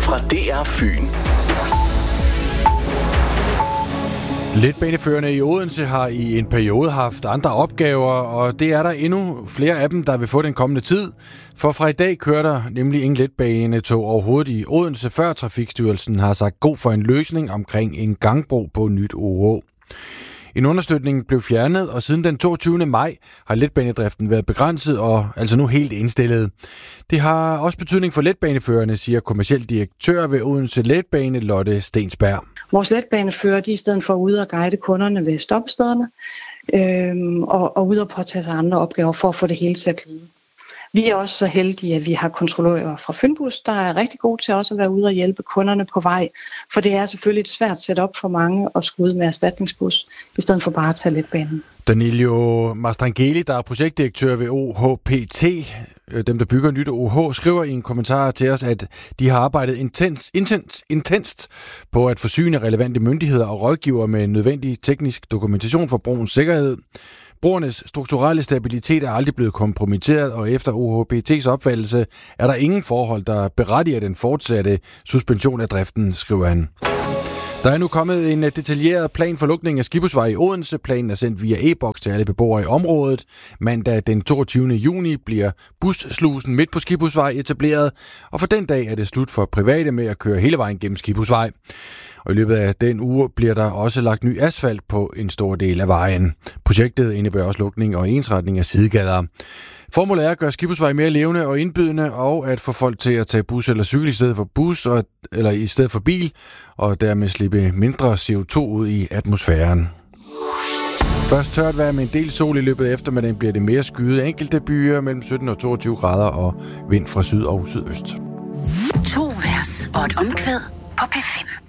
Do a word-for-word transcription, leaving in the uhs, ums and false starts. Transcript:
fra D R Fyn. Letbaneførerne i Odense har i en periode haft andre opgaver, og det er der endnu flere af dem, der vil få den kommende tid. For fra i dag kører der nemlig ingen letbanetog overhovedet i Odense, før Trafikstyrelsen har sagt god for en løsning omkring en gangbro på Nyt O H. En understøtning blev fjernet, og siden den toogtyvende maj har letbanedriften været begrænset og altså nu helt indstillet. Det har også betydning for letbaneførerne, siger kommerciel direktør ved Odense Letbane, Lotte Stensberg. Vores letbanefører, de er i stedet for ude og guide kunderne ved stoppestederne øhm, og, og ude og påtage sig andre opgaver for at få det hele til at glide. Vi er også så heldige, at vi har kontrollører fra Fynbus, der er rigtig gode til også at være ude og hjælpe kunderne på vej. For det er selvfølgelig et svært setup for mange at skulle ud med erstatningsbus, i stedet for bare at tage letbanen. Danilo Mastrangeli, der er projektdirektør ved O H P T, dem der bygger Nyt O H, skriver i en kommentar til os, at de har arbejdet intens, intens, intenst på at forsyne relevante myndigheder og rådgivere med nødvendig teknisk dokumentation for broens sikkerhed. Broernes strukturelle stabilitet er aldrig blevet kompromitteret, og efter O H P T's opfattelse er der ingen forhold, der berettiger den fortsatte suspension af driften, skriver han. Der er nu kommet en detaljeret plan for lukning af Skibhusvej i Odense. Planen er sendt via e-boks til alle beboere i området. Mandag den toogtyvende juni bliver busslusen midt på Skibhusvej etableret, og for den dag er det slut for private med at køre hele vejen gennem Skibhusvej. Og i løbet af den uge bliver der også lagt ny asfalt på en stor del af vejen. Projektet indebærer også lukning og ensretning af sidegader. Formålet er at gøre Skibhusvej mere levende og indbydende, og at få folk til at tage bus eller cykel i stedet for bus, og, eller i stedet for bil, og dermed slippe mindre C O to ud i atmosfæren. Først tørt vejr med en del sol i løbet af eftermiddagen bliver det mere skyet. Enkelte byer mellem sytten og toogtyve grader og vind fra syd og sydøst. To vers og et omkvæd på P fem.